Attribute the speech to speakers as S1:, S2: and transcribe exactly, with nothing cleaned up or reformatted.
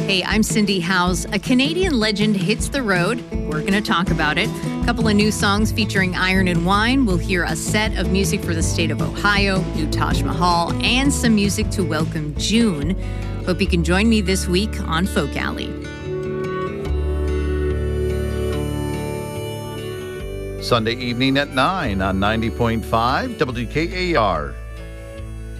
S1: Hey, I'm Cindy Howes. A Canadian legend hits the road. We're going to talk about it. A couple of new songs featuring Iron and Wine. We'll hear a set of music for the state of Ohio, new Taj Mahal, and some music to welcome June. Hope you can join me this week on Folk Alley.
S2: Sunday evening at nine on ninety point five W K A R.